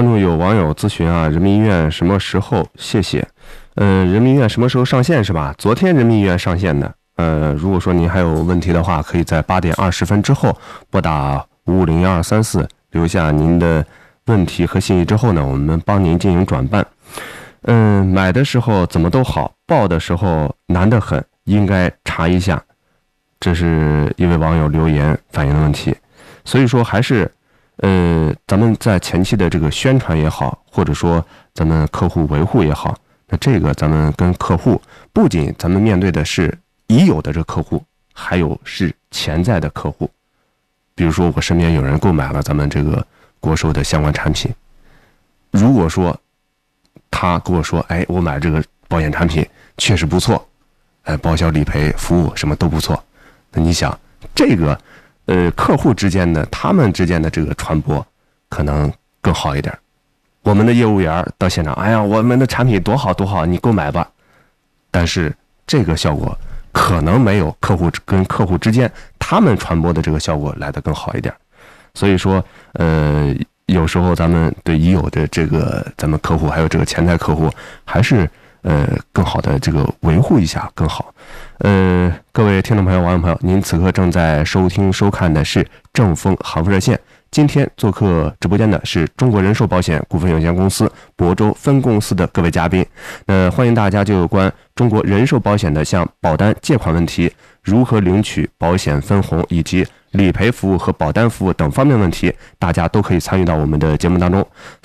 观众有网友咨询啊，人民医院什么时候？谢谢。人民医院什么时候上线是吧？昨天人民医院上线的。如果说您还有问题的话，可以在8点20分之后拨打5501-234，留下您的问题和信息之后呢，我们帮您进行转办。买的时候怎么都好，报的时候难得很，应该查一下。这是一位网友留言反映的问题。所以说还是咱们在前期的这个宣传也好，或者说咱们客户维护也好，那这个咱们跟客户，不仅咱们面对的是已有的这个客户，还有是潜在的客户。比如说我身边有人购买了咱们这个国寿的相关产品，如果说他跟我说，我买这个保险产品确实不错，报销理赔服务什么都不错，那你想这个客户之间的他们之间的这个传播可能更好一点。我们的业务员到现场，我们的产品多好多好，你购买吧。但是这个效果可能没有客户跟客户之间他们传播的这个效果来得更好一点。所以说有时候咱们对已有的这个咱们客户还有这个潜在客户，还是更好的这个维护一下更好。各位听众朋友、网友朋友，您此刻正在收听收看的是正风航空热线。今天做客直播间的是中国人寿保险股份有限公司亳州分公司的各位嘉宾。欢迎大家就有关中国人寿保险的像保单借款问题、如何领取保险分红以及理赔服务和保单服务等方面问题，大家都可以参与到我们的节目当中。